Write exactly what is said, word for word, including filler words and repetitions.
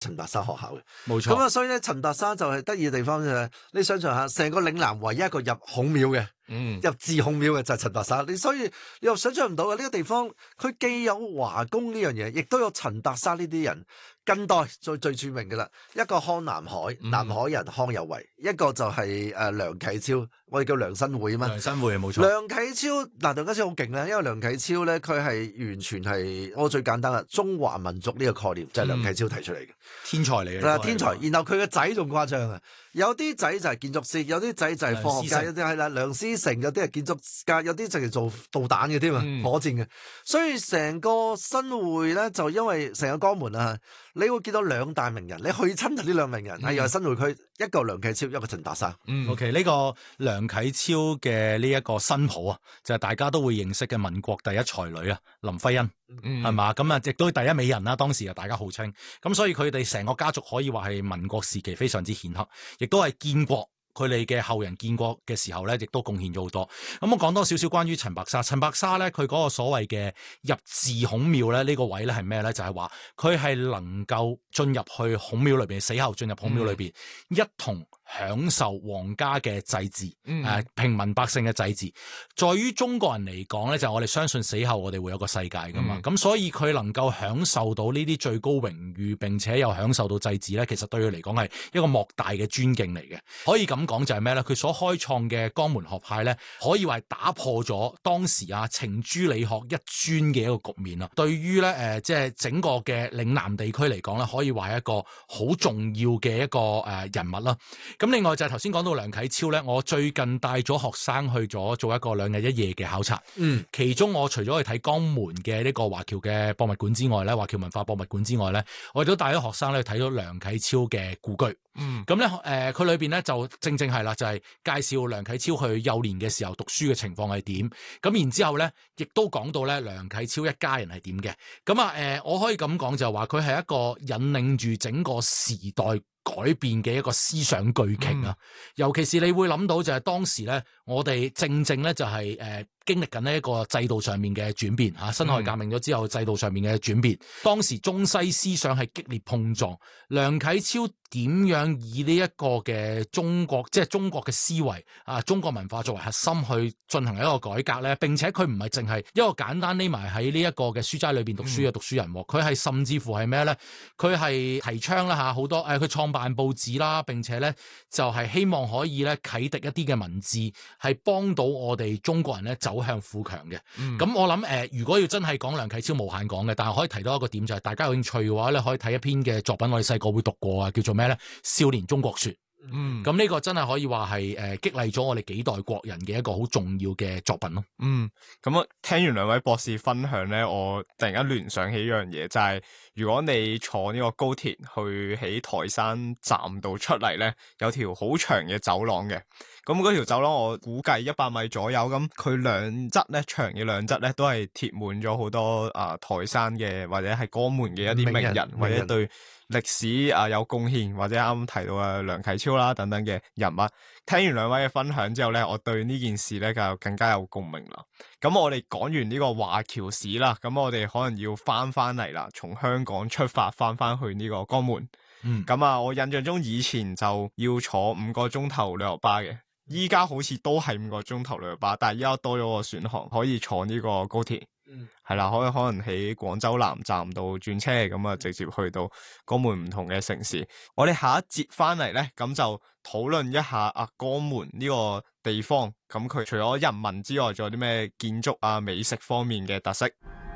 陳白沙學校嘅。 冇錯。 咁啊，所以咧陳白沙就係得意嘅地方就係，你想象下，成個嶺南唯一一個入孔廟嘅。 嗯， 入自孔廟嘅就係陳白沙，你所以你又想象唔到嘅呢個地方，佢既有華工呢樣嘢，亦都有陳白沙呢啲人。近代最最著名嘅啦，一個康南海， 嗯、 南海人康有為，一個就係誒梁啟超，我哋叫梁新會啊嘛。 梁新會冇錯。 梁啟超嗱，梁啟超好勁咧，因為梁啟超咧佢係完全係我最簡單啦，中華民族呢個概念就係、是、梁啟超提出嚟嘅、嗯， 天才嚟嘅。 嗱，天才。然後佢個仔仲誇張啊，有啲仔就係建築師，有啲仔就係科學家，有啲係啦梁思成，有啲係建築家，有啲就係做導彈嘅添啊， 嗯、 火箭嘅。所以成個新會咧就因為成個江門啊。你會見到兩大名人，你去親就呢兩名人，係又係新會區，一個梁啟超，一個陳白沙。 嗯，OK，呢個梁啟超嘅呢一個新抱啊，就係、是、大家都會認識嘅民國第一才女啊，林徽因，係嘛、嗯？咁啊，亦都第一美人啦，當時啊，大家號稱。咁所以佢哋成個家族可以話係民國時期非常之顯赫，亦都係建國。佢哋嘅後人建國嘅時候咧，亦都貢獻咗好多。咁我講多少少關於陳白沙。陳白沙咧，佢嗰個所謂嘅入自孔廟咧，呢個位咧係咩咧？就係話佢係能夠進入去孔廟裏邊，死後進入孔廟裏邊，嗯、一同享受皇家嘅祭祀，誒、嗯呃、平民百姓嘅祭祀。在於中國人嚟講咧，就係、我哋相信死後我哋會有個世界噶嘛。咁、嗯、所以佢能夠享受到呢啲最高榮譽，並且又享受到祭祀咧，其實對佢嚟講係一個莫大嘅尊敬嚟嘅。可以咁講就係咩咧？佢所開創嘅江門學派咧，可以話係打破咗當時啊程朱理學一尊嘅一個局面啊。對於咧誒即係整個嘅嶺南地區嚟講咧，可以話係一個好重要嘅一個誒人物啦。咁另外就係頭先講到梁啟超咧，我最近帶咗學生去咗做一個兩日一夜嘅考察。嗯，其中我除咗去睇江門嘅呢個華僑嘅博物館之外咧，華僑文化博物館之外咧，我亦都帶咗學生咧去睇咗梁啟超嘅故居。嗯，咁咧誒，佢裏邊咧就正正係啦，就係介紹梁啟超去幼年嘅時候讀書嘅情況係點。咁然之後咧，亦都講到咧梁啟超一家人係點嘅。咁啊誒，我可以咁講就係話佢係一個引領住整個時代改變嘅一個思想巨鯨啊！嗯、尤其是你會諗到就係當時咧，我哋正正咧就係、是、誒、呃、經歷緊呢一個制度上面嘅轉變嚇，辛亥革命咗之後，制度上面嘅轉變。當時中西思想係激烈碰撞，梁啟超點樣以呢一個嘅中國，即係中國嘅思維啊，中國文化作為核心去進行一個改革咧？並且佢唔係淨係一個簡單匿埋喺呢一個嘅書齋裏邊讀書嘅讀書人，佢係、嗯、甚至乎係咩咧？佢係提倡啦嚇好多誒，佢、呃、創辦報紙啦，並且咧就係、是、希望可以咧啟迪一啲嘅文字，係幫到我哋中國人咧走向富強嘅。咁、嗯、我諗誒、呃，如果要真係講梁啟超無限講嘅，但係可以提到一個點就係、是，大家有興趣嘅話咧，可以睇一篇嘅作品，我哋細個會讀過啊，叫做咩咧？少年中國說。嗯，咁呢個真係可以話係誒激勵咗我哋幾代國人嘅一個好重要嘅作品咯。 嗯，咁啊聽完兩位博士分享咧，我突然間聯想起一樣嘢，就係、是、如果你坐呢個高鐵去喺台山站度出嚟咧，有條好長嘅走廊嘅。咁嗰條走廊我估計一百米左右，咁佢兩側咧長嘅兩側咧都係貼滿咗好多啊、呃、台山嘅或者係江門嘅一啲名人，名人或者對歷史啊有貢獻，或者啱啱提到嘅梁啟超啦等等嘅人物。聽完兩位嘅分享之後咧，我對呢件事咧就更加有共鳴啦。咁我哋講完呢個華僑史啦，咁我哋可能要翻翻嚟啦，從香港出發翻翻去呢個江門。嗯，咁啊，我印象中以前就要坐五個鐘頭旅遊巴嘅。依家好似都係五個鐘頭旅遊巴，但係依家多咗個選項，可以坐呢個高鐵，嗯，係啦，可以可能喺廣州南站度轉車，咁啊直接去到江門唔同嘅城市。我哋下一節翻嚟咧，咁就討論一下啊江門呢個地方，咁佢除咗人民之外，仲有啲咩建築啊、美食方面嘅特色。